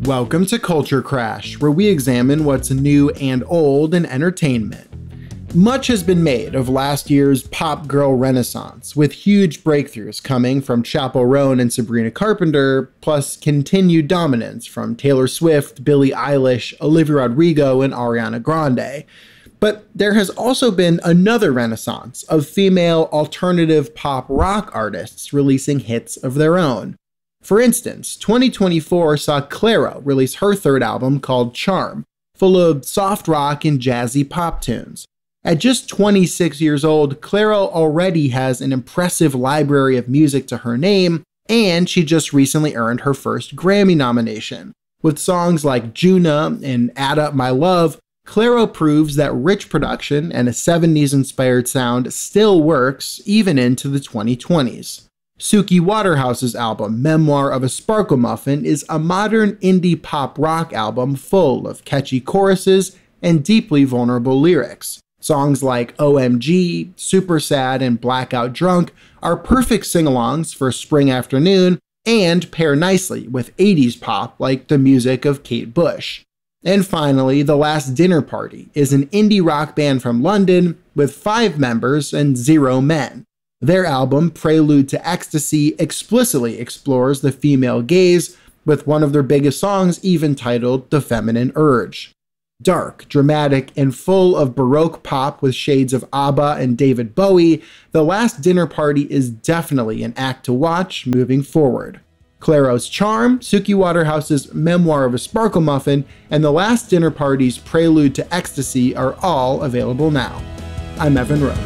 Welcome to Culture Crash, where we examine what's new and old in entertainment. Much has been made of last year's pop girl renaissance, with huge breakthroughs coming from Chappell Roan and Sabrina Carpenter, plus continued dominance from Taylor Swift, Billie Eilish, Olivia Rodrigo, and Ariana Grande. But there has also been another renaissance of female alternative pop rock artists releasing hits of their own. For instance, 2024 saw Clairo release her third album called Charm, full of soft rock and jazzy pop tunes. At just 26 years old, Clairo already has an impressive library of music to her name, and she just recently earned her first Grammy nomination. With songs like Juna and Add Up My Love, Clairo proves that rich production and a 70s-inspired sound still works even into the 2020s. Suki Waterhouse's album, Memoir of a Sparkle Muffin, is a modern indie pop rock album full of catchy choruses and deeply vulnerable lyrics. Songs like OMG, Super Sad, and Blackout Drunk are perfect sing-alongs for spring afternoon and pair nicely with 80s pop like the music of Kate Bush. And finally, The Last Dinner Party is an indie rock band from London with 5 members and 0 men. Their album, Prelude to Ecstasy, explicitly explores the female gaze, with one of their biggest songs even titled The Feminine Urge. Dark, dramatic, and full of Baroque pop with shades of ABBA and David Bowie, The Last Dinner Party is definitely an act to watch moving forward. Clairo's Charm, Suki Waterhouse's Memoir of a Sparkle Muffin, and The Last Dinner Party's Prelude to Ecstasy are all available now. I'm Evan Rook.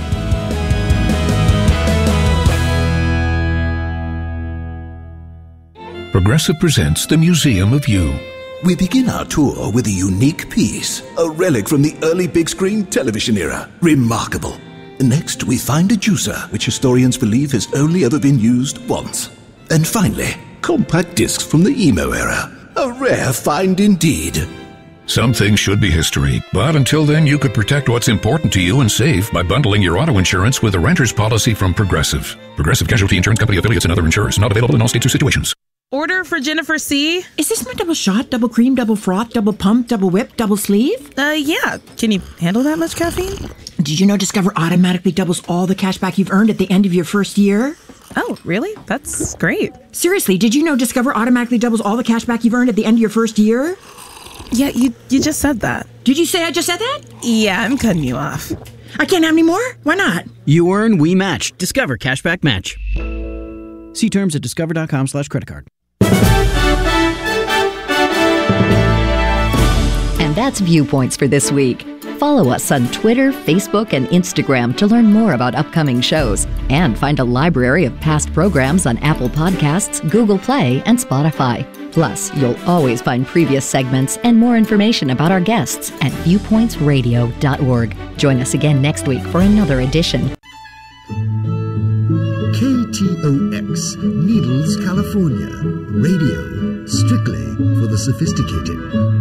Progressive presents The Museum of You. We begin our tour with a unique piece, a relic from the early big screen television era. Remarkable. Next, we find a juicer, which historians believe has only ever been used once. And finally, compact discs from the emo era. A rare find indeed. Some things should be history, but until then you could protect what's important to you and save by bundling your auto insurance with a renter's policy from Progressive. Progressive Casualty Insurance Company affiliates and other insurers. Not available in all states or situations. Order for Jennifer C. Is this my double shot, double cream, double froth, double pump, double whip, double sleeve? Yeah. Can you handle that much caffeine? Did you know Discover automatically doubles all the cash back you've earned at the end of your first year? Oh, really? That's great. Seriously, did you know Discover automatically doubles all the cash back you've earned at the end of your first year? Yeah, you just said that. Did you say I just said that? Yeah, I'm cutting you off. I can't have any more? Why not? You earn, we match. Discover Cashback Match. See terms at discover.com/creditcard. And that's Viewpoints for this week. Follow us on Twitter, Facebook, and Instagram to learn more about upcoming shows and find a library of past programs on Apple Podcasts, Google Play, and Spotify. Plus, you'll always find previous segments and more information about our guests at viewpointsradio.org. Join us again next week for another edition. KTOX, Needles, California. Radio, strictly for the sophisticated.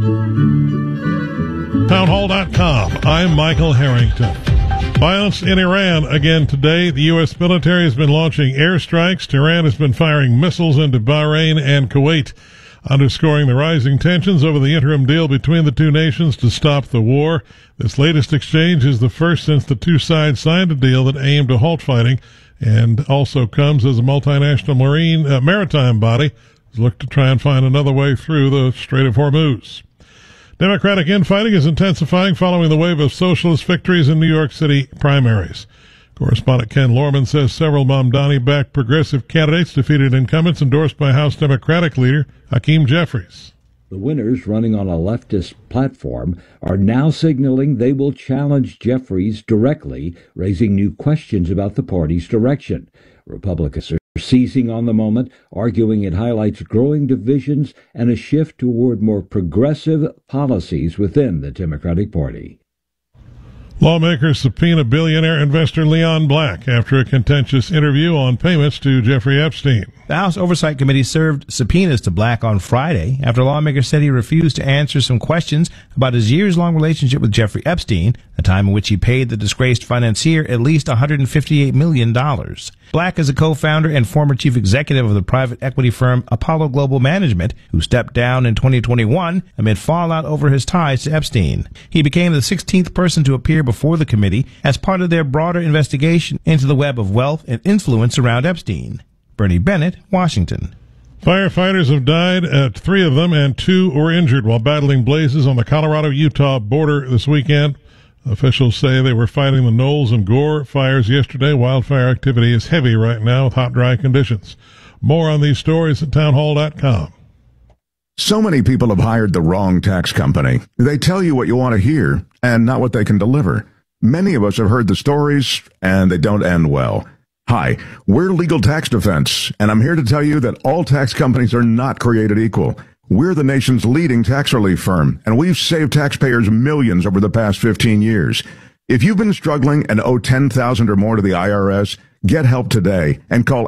Townhall.com. I'm Michael Harrington. Violence in Iran again today. The U.S. military has been launching airstrikes. Tehran has been firing missiles into Bahrain and Kuwait, underscoring the rising tensions over the interim deal between the two nations to stop the war. This latest exchange is the first since the two sides signed a deal that aimed to halt fighting, and also comes as a multinational maritime body has looked to try and find another way through the Strait of Hormuz. Democratic infighting is intensifying following the wave of socialist victories in New York City primaries. Correspondent Ken Lorman says several Mamdani-backed progressive candidates defeated incumbents endorsed by House Democratic leader Hakeem Jeffries. The winners, running on a leftist platform, are now signaling they will challenge Jeffries directly, raising new questions about the party's direction. Republicans are seizing on the moment, arguing it highlights growing divisions and a shift toward more progressive policies within the Democratic Party. Lawmakers subpoena billionaire investor Leon Black after a contentious interview on payments to Jeffrey Epstein. The House Oversight Committee served subpoenas to Black on Friday after lawmakers said he refused to answer some questions about his years-long relationship with Jeffrey Epstein, a time in which he paid the disgraced financier at least $158 million. Black is a co-founder and former chief executive of the private equity firm Apollo Global Management, who stepped down in 2021 amid fallout over his ties to Epstein. He became the 16th person to appear before the committee as part of their broader investigation into the web of wealth and influence around Epstein. Bernie Bennett, Washington. Firefighters have died at 3 of them, and 2 were injured while battling blazes on the Colorado-Utah border this weekend. Officials say they were fighting the Knowles and Gore fires yesterday. Wildfire activity is heavy right now with hot, dry conditions. More on these stories at townhall.com. So many people have hired the wrong tax company. They tell you what you want to hear and not what they can deliver. Many of us have heard the stories, and they don't end well. Hi, we're Legal Tax Defense, and I'm here to tell you that all tax companies are not created equal. We're the nation's leading tax relief firm, and we've saved taxpayers millions over the past 15 years. If you've been struggling and owe $10,000 or more to the IRS, get help today and call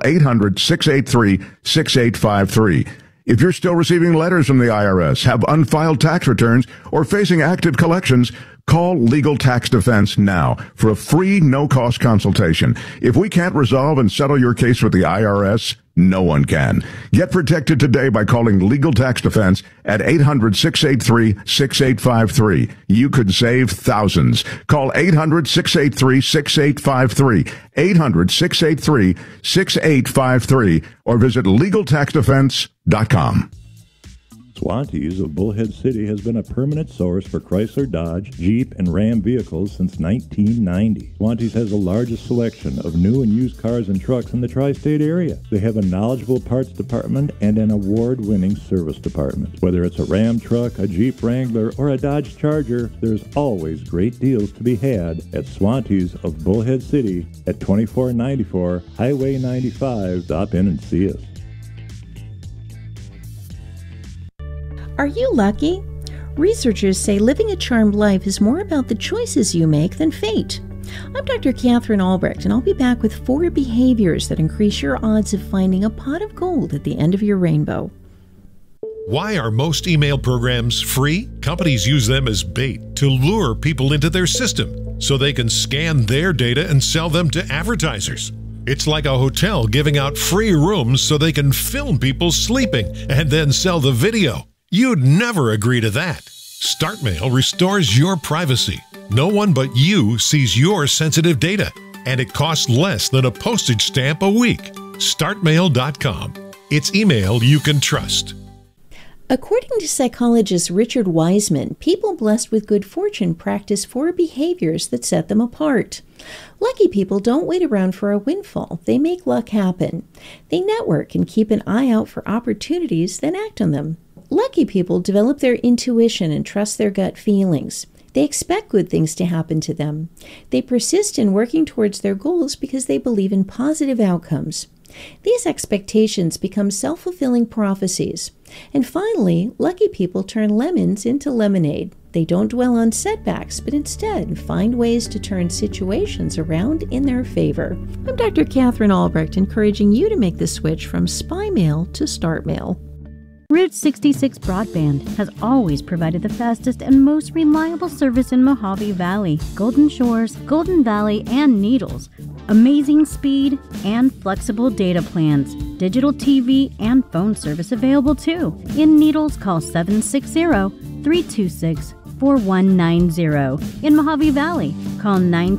800-683-6853. If you're still receiving letters from the IRS, have unfiled tax returns, or facing active collections, call Legal Tax Defense now for a free, no-cost consultation. If we can't resolve and settle your case with the IRS, no one can. Get protected today by calling Legal Tax Defense at 800-683-6853. You could save thousands. Call 800-683-6853, 800-683-6853, or visit LegalTaxDefense.com. Swantees of Bullhead City has been a permanent source for Chrysler, Dodge, Jeep, and Ram vehicles since 1990. Swantees has the largest selection of new and used cars and trucks in the tri-state area. They have a knowledgeable parts department and an award-winning service department. Whether it's a Ram truck, a Jeep Wrangler, or a Dodge Charger, there's always great deals to be had at Swantees of Bullhead City at 2494 Highway 95. Stop in and see us. Are you lucky? Researchers say living a charmed life is more about the choices you make than fate. I'm Dr. Catherine Albrecht, and I'll be back with 4 behaviors that increase your odds of finding a pot of gold at the end of your rainbow. Why are most email programs free? Companies use them as bait to lure people into their system so they can scan their data and sell them to advertisers. It's like a hotel giving out free rooms so they can film people sleeping and then sell the video. You'd never agree to that. StartMail restores your privacy. No one but you sees your sensitive data, and it costs less than a postage stamp a week. StartMail.com. It's email you can trust. According to psychologist Richard Wiseman, people blessed with good fortune practice 4 behaviors that set them apart. Lucky people don't wait around for a windfall. They make luck happen. They network and keep an eye out for opportunities, then act on them. Lucky people develop their intuition and trust their gut feelings. They expect good things to happen to them. They persist in working towards their goals because they believe in positive outcomes. These expectations become self-fulfilling prophecies. And finally, lucky people turn lemons into lemonade. They don't dwell on setbacks, but instead find ways to turn situations around in their favor. I'm Dr. Catherine Albrecht, encouraging you to make the switch from spy mail to StartMail. Route 66 Broadband has always provided the fastest and most reliable service in Mojave Valley, Golden Shores, Golden Valley, and Needles. Amazing speed and flexible data plans. Digital TV and phone service available too. In Needles, call 760-326-4190. In Mojave Valley, call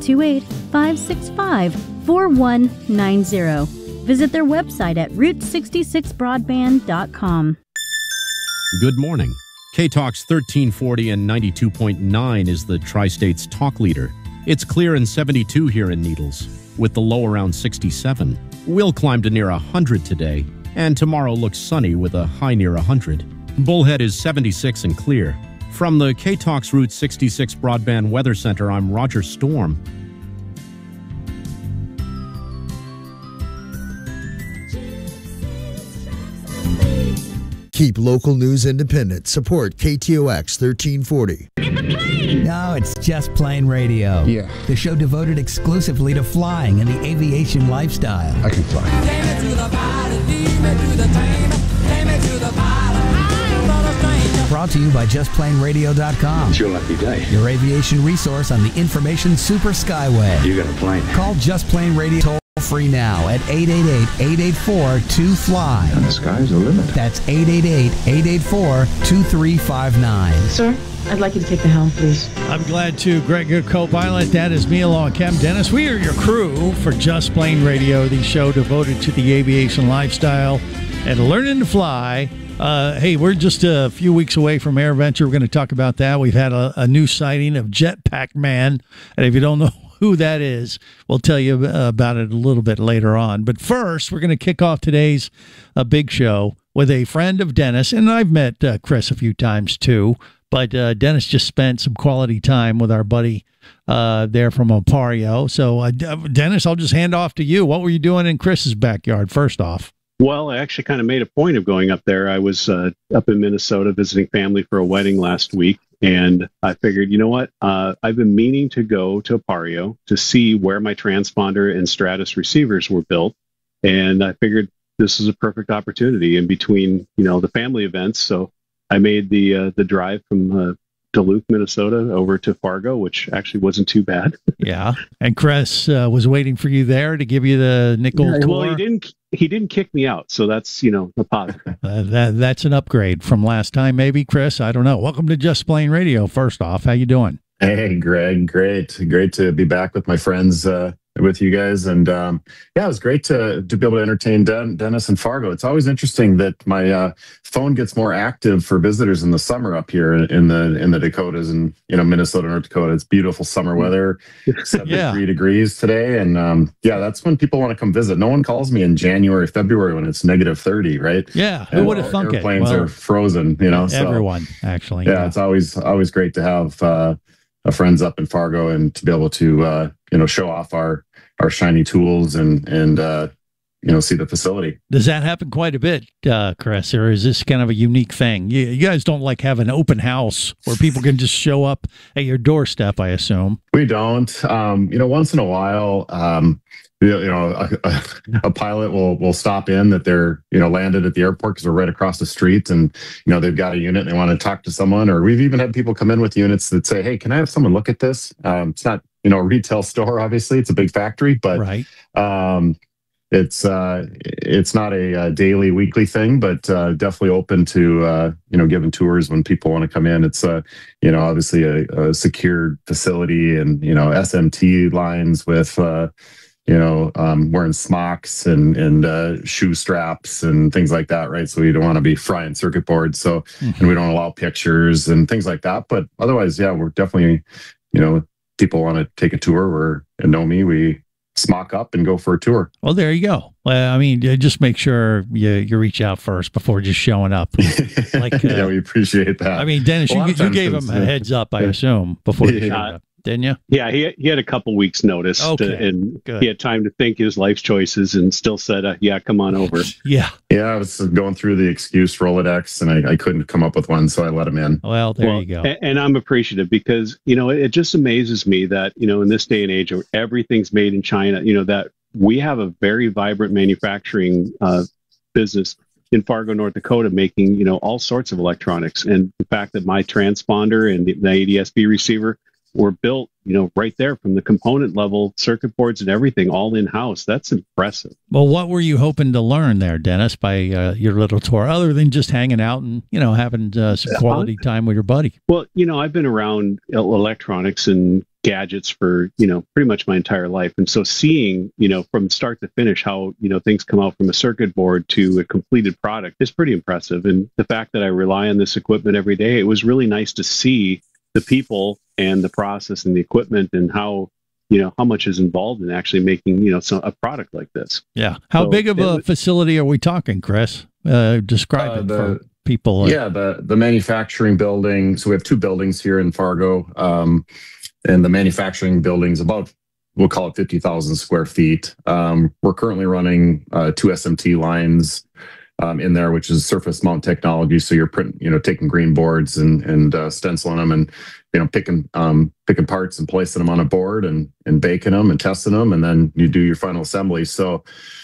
928-565-4190. Visit their website at route66broadband.com. Good morning. K-Talk's 1340 and 92.9 is the Tri-State's talk leader. It's clear and 72 here in Needles, with the low around 67. We'll climb to near 100 today, and tomorrow looks sunny with a high near 100. Bullhead is 76 and clear. From the K-Talk's Route 66 Broadband Weather Center, I'm Roger Storm. Keep local news independent. Support KTOX 1340. No, it's Just Plain Radio. Yeah. The show devoted exclusively to flying and the aviation lifestyle. I can fly. Brought to you by JustPlaneRadio.com. It's your lucky day. Your aviation resource on the information super skyway. You got a plane. Call Just Plain Radio toll free now at 888-884-2FLY. And the sky's the limit. That's 888-884-2359. Sir, I'd like you to take the helm, please. I'm glad to. Greg, your co-pilot. That is me along with Cam Dennis. We are your crew for Just Plain Radio, the show devoted to the aviation lifestyle and learning to fly. Hey, we're just a few weeks away from AirVenture. We're going to talk about that. We've had a new sighting of Jetpack Man, and if you don't know who that is, we'll tell you about it a little bit later on. But first, we're going to kick off today's big show with a friend of Dennis, and I've met Chris a few times too, but Dennis just spent some quality time with our buddy there from Apario. So, Dennis, I'll just hand off to you. What were you doing in Chris's backyard, first off? Well, I actually kind of made a point of going up there. I was up in Minnesota visiting family for a wedding last week, and I figured, you know what? I've been meaning to go to Apario to see where my transponder and Stratus receivers were built, and I figured this is a perfect opportunity in between, the family events. So I made the drive from Duluth, Minnesota, over to Fargo, which actually wasn't too bad. Yeah, and Chris was waiting for you there to give you the nickel tour. Well, he didn't kick me out, so that's a positive. That's an upgrade from last time, maybe, Chris. I don't know. Welcome to Just Plain Radio. First off, how you doing? Hey, Greg. Great to be back with my friends. With you guys, and it was great to be able to entertain Dennis and Fargo. It's always interesting that my phone gets more active for visitors in the summer up here in the Dakotas and Minnesota, North Dakota. It's beautiful summer weather, 73 degrees today, and that's when people want to come visit. No one calls me in January, February when it's negative 30, right? Yeah, who would have thunk it? Airplanes are frozen, Everyone, actually. Yeah, it's always great to have friends up in Fargo and to be able to show off our shiny tools and see the facility. Does that happen quite a bit, Chris, or is this kind of a unique thing? You guys don't like have an open house where people can just show up at your doorstep, I assume. We don't. Once in a while, a pilot will stop in that they're landed at the airport because we're right across the street, and they've got a unit and they want to talk to someone. Or we've even had people come in with units that say, "Hey, can I have someone look at this?" It's not a retail store, obviously. It's a big factory, but right. It's not a daily, weekly thing, but definitely open to giving tours when people want to come in. It's obviously a secured facility, and SMT lines with wearing smocks and shoe straps and things like that, right? So we don't want to be frying circuit boards, and we don't allow pictures and things like that. But otherwise, we're definitely people want to take a tour and know me, we smock up and go for a tour. Well, there you go. I mean, just make sure you reach out first before just showing up. Yeah, we appreciate that. I mean, Dennis, you gave him a heads up, I assume, before you showed up. Didn't you? Yeah, he had a couple weeks notice, and good. He had time to think his life's choices, and still said, come on over. Yeah, I was going through the excuse Rolodex, and I couldn't come up with one, so I let him in. Well, there you go. And I'm appreciative because it just amazes me that in this day and age where everything's made in China, that we have a very vibrant manufacturing business in Fargo, North Dakota, making all sorts of electronics, and the fact that my transponder and the ADS-B receiver were built, right there from the component level, circuit boards and everything, all in-house. That's impressive. Well, what were you hoping to learn there, Dennis, by your little tour, other than just hanging out and, having some quality time with your buddy? Well, I've been around electronics and gadgets for, pretty much my entire life. And so seeing, from start to finish how, things come out from a circuit board to a completed product is pretty impressive. And the fact that I rely on this equipment every day, it was really nice to see the people and the process and the equipment and how much is involved in actually making, a product like this. Yeah. How big of a facility are we talking, Chris? Describe it for people. The manufacturing building. So we have two buildings here in Fargo, and the manufacturing building's about, we'll call it 50,000 square feet. We're currently running 2 SMT lines in there, which is surface mount technology. So you're taking green boards and stenciling them and picking parts and placing them on a board and baking them and testing them, and then you do your final assembly. So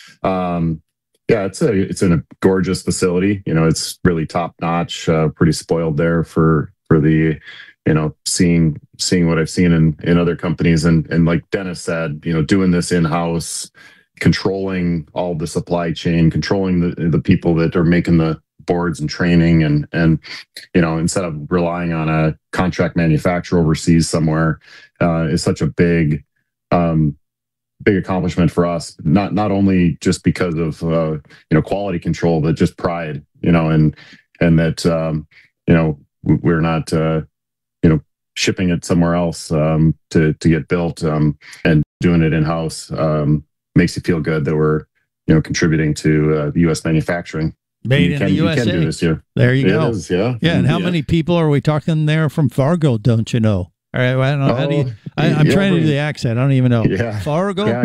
it's in a gorgeous facility. It's really top notch. Pretty spoiled there for the seeing what I've seen in other companies, and like Dennis said, doing this in house, controlling all the supply chain, controlling the people that are making the boards and training, and instead of relying on a contract manufacturer overseas somewhere, is such a big accomplishment for us. Not only just because of quality control, but just pride, and that we're not shipping it somewhere else to get built, and doing it in house makes you feel good that we're contributing to the U.S. manufacturing. Made in the USA. You can do this, yeah. There you go. It is, yeah. Yeah, and how many people are we talking there from Fargo? Don't you know? All right, well, I don't know. How do you? I'm trying to do the accent. I don't even know. Yeah. Fargo. Yeah,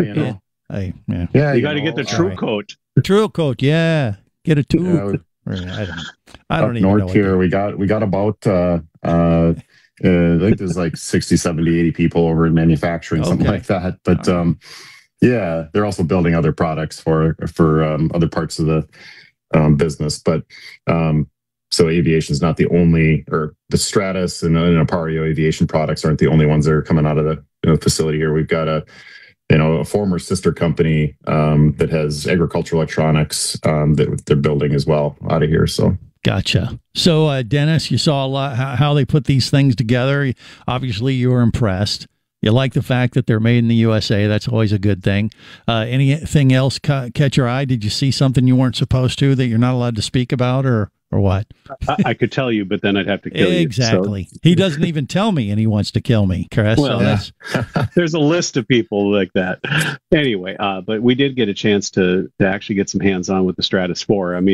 You got to get the True Coat. True Coat. Yeah, get a tube. I don't even north know. Here we got about I think there's like 60, 70, 80 people over in manufacturing, something like that. But they're also building other products for other parts of the business. But so aviation is not the only, or the Stratus and Aperio aviation products aren't the only ones that are coming out of the facility here. We've got a former sister company that has agricultural electronics that they're building as well out of here. So. Gotcha. So, Dennis, you saw a lot how they put these things together. Obviously, you were impressed. You like the fact that they're made in the USA. That's always a good thing. Anything else catch your eye? Did you see something you weren't supposed to that you're not allowed to speak about, or what? I could tell you, but then I'd have to kill you. Exactly. So. He doesn't even tell me, and he wants to kill me, Chris. Well, so there's a list of people like that. Anyway, but we did get a chance to actually get some hands-on with the Stratus 4. I mean,